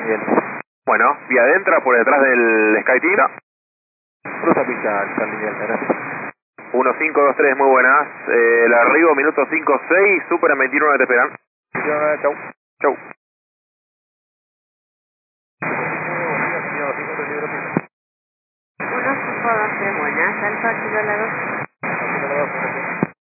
Bien. Bueno, vía adentro por detrás del SkyTeam. Cruza pista, Charlie Delta, gracias. 1523, muy buenas. El arribo, minuto 56, super en 29 te esperan. Chau. Chau. Uno, 5, 2, 3, buenas, Alfa, Kilo, la 2.